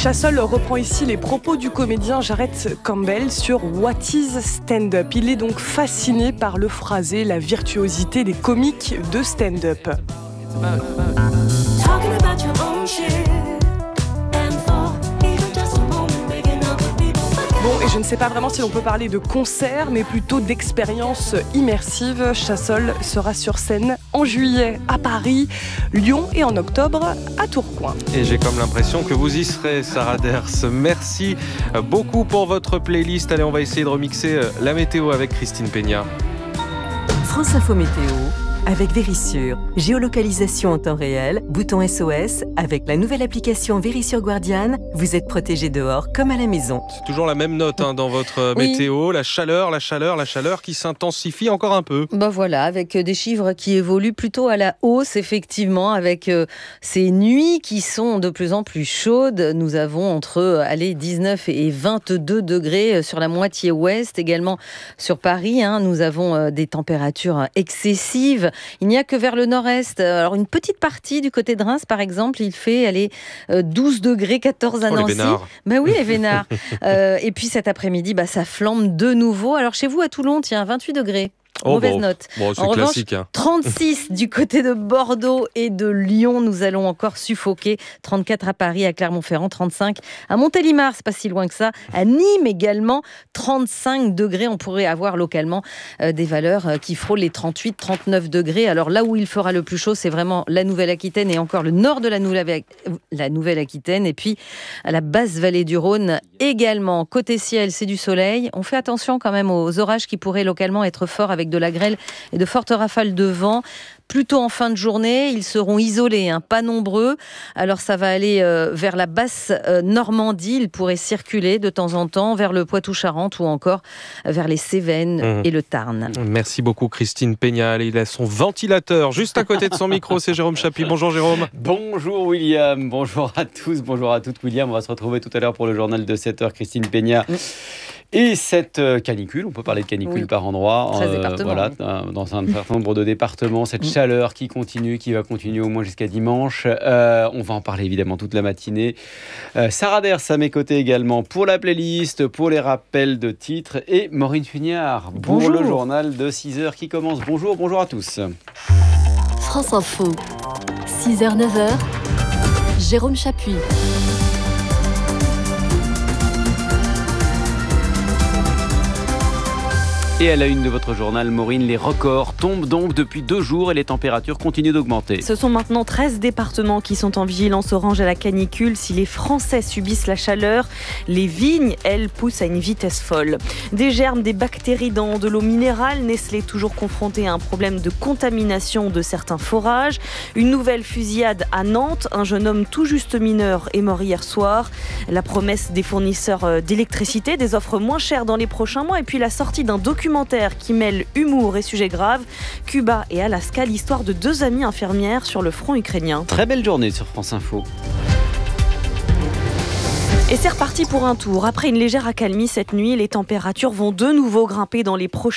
Chassol reprend ici les propos du comédien Jared Campbell sur What is stand-up. Il est donc fasciné par le phrasé, la virtuosité des comiques de stand-up. Bon, et je ne sais pas vraiment si l'on peut parler de concert, mais plutôt d'expérience immersive. Chassol sera sur scène en juillet à Paris, Lyon et en octobre à Tourcoing. Et j'ai comme l'impression que vous y serez, Sarah Ders. Merci beaucoup pour votre playlist. Allez, on va essayer de remixer la météo avec Christine Peña. France Info Météo avec Vérissure. Géolocalisation en temps réel, bouton SOS. Avec la nouvelle application Vérissure Guardian, vous êtes protégé dehors comme à la maison. C'est toujours la même note dans votre météo. La chaleur qui s'intensifie encore un peu. Voilà, avec des chiffres qui évoluent plutôt à la hausse, effectivement, avec ces nuits qui sont de plus en plus chaudes. Nous avons entre 19 et 22 degrés sur la moitié ouest, également sur Paris. Nous avons des températures excessives. Il n'y a que vers le nord-est. Alors, une petite partie du côté de Reims, par exemple, il fait 12 degrés, 14 à Nancy. Les oui, les vénards. Et puis cet après-midi, ça flambe de nouveau. Alors, chez vous, à Toulon, 28 degrés. Mauvaise note. C'est en revanche, classique. 36 du côté de Bordeaux et de Lyon. Nous allons encore suffoquer. 34 à Paris, à Clermont-Ferrand, 35 à Montélimar, c'est pas si loin que ça. À Nîmes également, 35 degrés. On pourrait avoir localement des valeurs qui frôlent les 38, 39 degrés. Alors là où il fera le plus chaud, c'est vraiment la Nouvelle-Aquitaine et encore le nord de la Nouvelle-Aquitaine. Et puis à la basse vallée du Rhône également. Côté ciel, c'est du soleil. On fait attention quand même aux orages qui pourraient localement être forts avec de la grêle et de fortes rafales de vent. Plutôt en fin de journée, ils seront isolés, pas nombreux. Alors ça va aller vers la basse Normandie. Ils pourraient circuler de temps en temps vers le Poitou-Charentes ou encore vers les Cévennes et le Tarn. Merci beaucoup Christine Peña. Il a son ventilateur juste à côté de son micro. C'est Jérôme Chapuis. Bonjour Jérôme. Bonjour William. Bonjour à tous. Bonjour à toutes William. On va se retrouver tout à l'heure pour le journal de 7h. Christine Peña. Et cette canicule, on peut parler de canicule par endroit, dans un certain nombre de départements, cette chaleur qui va continuer au moins jusqu'à dimanche. On va en parler évidemment toute la matinée. Sarah Ders à mes côtés également pour la playlist, pour les rappels de titres, et Maureen Fugnard pour le journal de 6h qui commence. Bonjour à tous. France Info, 6h, 9h, Jérôme Chapuis. Et à la une de votre journal, Maureen, les records tombent donc depuis 2 jours et les températures continuent d'augmenter. Ce sont maintenant 13 départements qui sont en vigilance orange à la canicule. Si les Français subissent la chaleur, les vignes, elles, poussent à une vitesse folle. Des germes, des bactéries dans de l'eau minérale. Nestlé toujours confronté à un problème de contamination de certains forages. Une nouvelle fusillade à Nantes. Un jeune homme tout juste mineur est mort hier soir. La promesse des fournisseurs d'électricité, des offres moins chères dans les prochains mois. Et puis la sortie d'un documentaire qui mêle humour et sujets graves. Cuba et Alaska, l'histoire de 2 amies infirmières sur le front ukrainien. Très belle journée sur France Info. Et c'est reparti pour un tour. Après une légère accalmie cette nuit, les températures vont de nouveau grimper dans les prochains